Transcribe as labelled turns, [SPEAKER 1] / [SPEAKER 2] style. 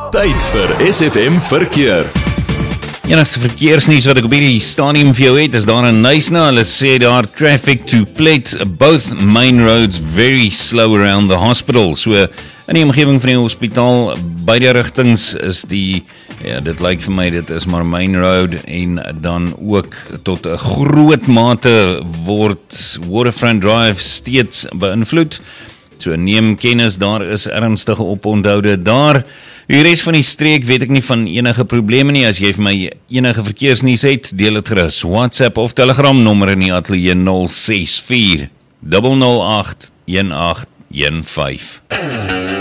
[SPEAKER 1] Tyd vir SFM Verkeer.
[SPEAKER 2] Enigste verkeersnuus wat ek op hierdie stadium vir jou het, is daar in Nyasna. Hulle sê daar traffic to plate both main roads very slow around the hospital. So in die omgewing van die hospitaal, beide rigtings is die, dit lyk vir my, dit is maar main road, en dan ook tot 'n groot mate word Waterfront Drive steeds beïnvloed. So neem kennis, daar is ernstige opontoude daar. Die res van die streek weet ek nie van enige probleme nie. As jy vir my enige verkeersnuus het, deel dit gerus. WhatsApp of Telegram nommer in die ateljee 064 008 1815.